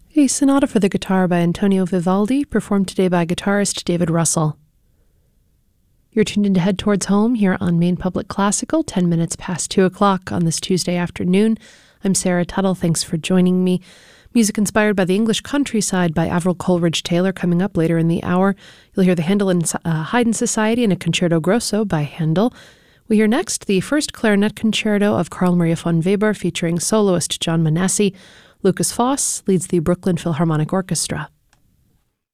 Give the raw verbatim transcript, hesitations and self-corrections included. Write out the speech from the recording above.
A sonata for the guitar by Antonio Vivaldi, performed today by guitarist David Russell. You're tuned in to Head Towards Home here on Maine Public Classical, ten minutes past two o'clock on this Tuesday afternoon. I'm Sarah Tuttle. Thanks for joining me. Music inspired by the English countryside by Avril Coleridge Taylor coming up later in the hour. You'll hear the Handel and uh, Haydn Society and a Concerto Grosso by Handel. We hear next the first clarinet concerto of Carl Maria von Weber featuring soloist John Manassi. Lucas Foss leads the Brooklyn Philharmonic Orchestra.